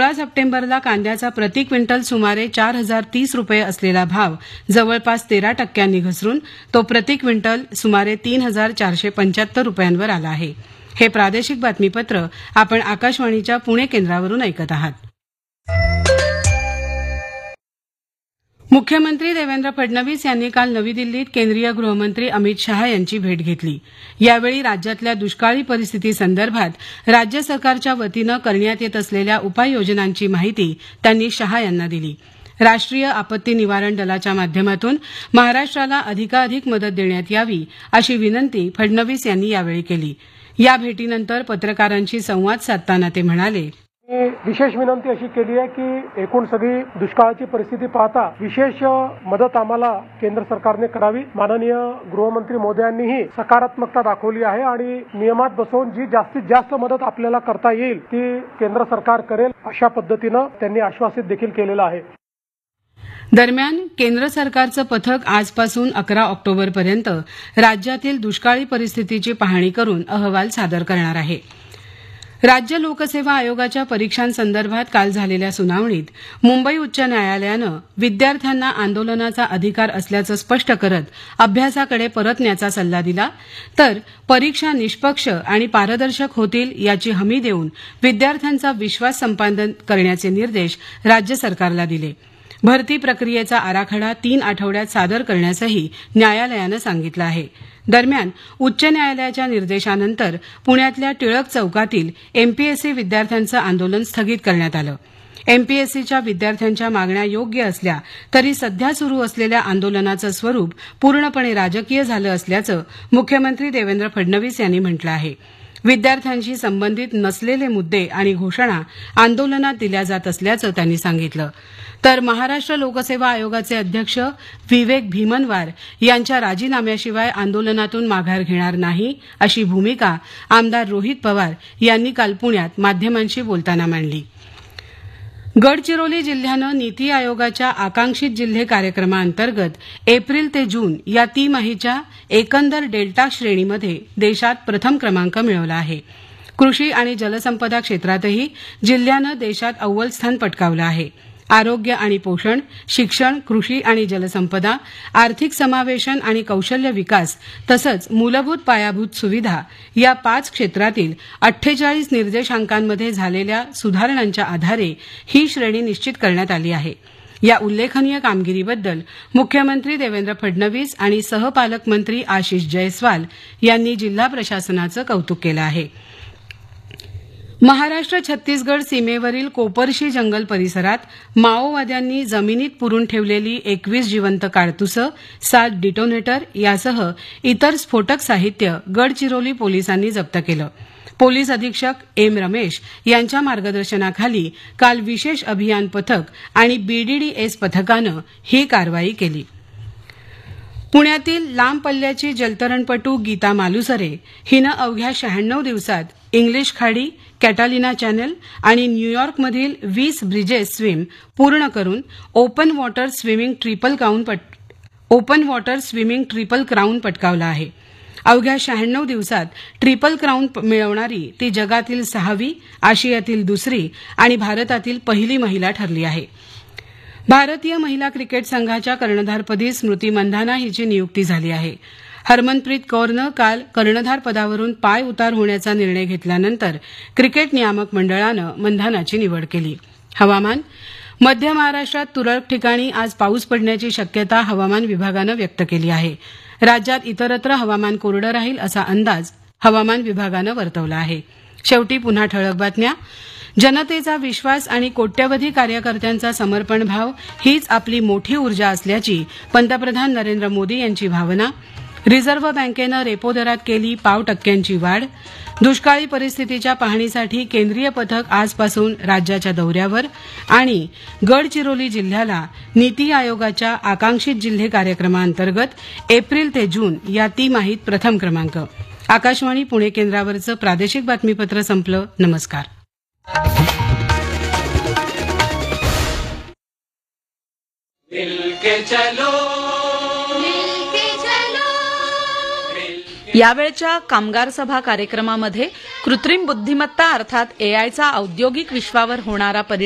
16 सप्टेंबरला कांद्याचा प्रति क्विंटल सुमारे 4030 रुपये असलेला भाव जवळपास 13% घसरून तो प्रति क्विंटल सुमारे 3475 रुपयांवर आला आहे. हे प्रादेशिक बातमीपत्र आपण आकाशवाणीच्या पुणे केंद्रावरून ऐकत आहात. मुख्यमंत्री देवेंद्र फडणवीस यांनी काल नवी दिल्लीत केंद्रीय गृहमंत्री अमित शहा यांची भेट घेतली. यावेळी राज्यातल्या दुष्काळी परिस्थितीसंदर्भात राज्य सरकारच्या वतीनं करण्यात येत असलेल्या उपाययोजनांची माहिती त्यांनी शहा यांना दिली. राष्ट्रीय आपत्ती निवारण दलाच्या माध्यमातून महाराष्ट्राला अधिकाधिक मदत देण्यात यावी अशी विनंती फडणवीस यांनी यावेळी केली. या भेटीनंतर पत्रकारांशी संवाद साधताना ते म्हणाले, विशेष विनंती अशी केली आहे की एकूण सगळी दुष्काळाची परिस्थिती पाहता विशेष मदत आम्हाला केंद्र सरकारने करावी. माननीय गृहमंत्री मोदयांनीही सकारात्मकता दाखवली आहे आणि नियमात बसवून जी जास्तीत जास्त मदत आपल्याला करता येईल ती केंद्र सरकार करेल अशा पद्धतीनं त्यांनी आश्वासित देखील केलेलं आहे. दरम्यान केंद्र सरकारचं पथक आजपासून 11 ऑक्टोबरपर्यंत राज्यातील दुष्काळी परिस्थितीची पाहणी करून अहवाल सादर करणार आहे. राज्य लोकसेवा आयोगाच्या परीक्षांसंदर्भात काल झालेल्या सुनावणीत मुंबई उच्च न्यायालयानं विद्यार्थ्यांना आंदोलनाचा अधिकार असल्याचं स्पष्ट करत अभ्यासाकडे परतण्याचा सल्ला दिला, तर परीक्षा निष्पक्ष आणि पारदर्शक होतील याची हमी देऊन विद्यार्थ्यांचा विश्वास संपादन करण्याचे निर्देश राज्य सरकारला दिले. भरती प्रक्रियेचा आराखडा 3 आठवड्यात सादर करण्यासही न्यायालयानं सांगितलं आहे. दरम्यान उच्च न्यायालयाच्या निर्देशानंतर पुण्यातल्या टिळक चौकातील एमपीएससी विद्यार्थ्यांचं आंदोलन स्थगित करण्यात आलं. एमपीएससीच्या विद्यार्थ्यांच्या मागण्या योग्य असल्या तरी सध्या सुरू असलेल्या आंदोलनाचं स्वरूप पूर्णपणे राजकीय झालं असल्याचं मुख्यमंत्री देवेंद्र फडणवीस यांनी म्हटलं आहे. विद्यार्थ्यांशी संबंधित नसलेले मुद्दे आणि घोषणा आंदोलनात दिल्या जात असल्याचं त्यांनी सांगितलं. तर महाराष्ट्र लोकसेवा आयोगाचे अध्यक्ष विवेक भीमनवार यांच्या राजीनाम्याशिवाय आंदोलनातून माघार घेणार नाही अशी भूमिका आमदार रोहित पवार यांनी काल पुण्यात माध्यमांशी बोलताना मांडली. गडचिरोली जिल्ह्यानं नीती आयोगाच्या आकांक्षित जिल्हे कार्यक्रमाअंतर्गत एप्रिल ते जून या तिमाहीच्या एकंदर डेल्टा श्रेणीमध्ये देशात प्रथम क्रमांक मिळवला आहे. कृषी आणि जलसंपदा क्षेत्रातही जिल्ह्यानं देशात अव्वल स्थान पटकावलं आहे. आरोग्य आणि पोषण, शिक्षण, कृषी आणि जलसंपदा, आर्थिक समावेशन आणि कौशल्य विकास तसंच मूलभूत पायाभूत सुविधा या 5 क्षेत्रातील 48 निर्देशांकांमध्ये झालेल्या सुधारणांच्या आधारे ही श्रेणी निश्चित करण्यात आली आहे. या उल्लेखनीय कामगिरीबद्दल मुख्यमंत्री देवेंद्र फडणवीस आणि सहपालकमंत्री आशिष जयस्वाल यांनी जिल्हा प्रशासनाचं कौतुक केलं आहे. महाराष्ट्र छत्तीसगड सीमेवरील कोपरशी जंगल परिसरात माओवाद्यांनी जमिनीत पुरून ठेवलेली 21 जिवंत काडतुसं, 7 डिटोनेटर यासह इतर स्फोटक साहित्य गडचिरोली पोलिसांनी जप्त केलं. पोलीस अधीक्षक एम रमेश यांच्या मार्गदर्शनाखाली काल विशेष अभियान पथक आणि बीडीडीएस पथकानं ही कारवाई केली. पुण्यातील लांब पल्ल्याची जलतरणपटू गीता मालुसरे हिनं अवघ्या 96 दिवसात इंग्लिश खाडी, कॅटालिना चॅनल आणि न्यूयॉर्कमधील 20 ब्रिजेस स्विम पूर्ण करून open water swimming triple crown पटकावला आहे. अवघ्या 96 दिवसात ट्रिपल क्राऊन मिळवणारी ती जगातील 6वी, आशियातील 2री आणि भारतातील पहिली महिला ठरली आहे. भारतीय महिला क्रिकेट संघाच्या कर्णधारपदी स्मृती मंधाना हिची नियुक्ती झाली आहे. हरमनप्रीत कौरनं काल कर्णधार पदावरून पाय उतार होण्याचा निर्णय घेतल्यानंतर क्रिकेट नियामक मंडळानं मंधानाची निवड केली. हवामान. मध्य महाराष्ट्रात तुरळक ठिकाणी आज पाऊस पडण्याची शक्यता हवामान विभागानं व्यक्त केली आहे. राज्यात इतरत्र हवामान कोरडं राहील असा अंदाज हवामान विभागानं वर्तवला आहे. शेवटी पुन्हा ठळक बातम्या. जनतेचा विश्वास आणि कोट्यवधी कार्यकर्त्यांचा समर्पण भाव हीच आपली मोठी ऊर्जा असल्याची पंतप्रधान नरेंद्र मोदी यांची भावना. रिझर्व्ह बँकेनं रेपो दरात केली 0.5% वाढ. दुष्काळी परिस्थितीच्या पाहणीसाठी केंद्रीय पथक आजपासून राज्याच्या दौऱ्यावर. आणि गडचिरोली जिल्ह्याला नीती आयोगाच्या आकांक्षित जिल्हे कार्यक्रमाअंतर्गत एप्रिल ते जून या तिमाहीत प्रथम क्रमांक. आकाशवाणी पुणे केंद्रावरचं प्रादेशिक बातमीपत्र संपलं. नमस्कार. यावेळच्या कामगार सभा कार्यक्रमामध्ये कृत्रिम बुद्धिमत्ता अर्थात एआयचा औद्योगिक विश्वावर होणारा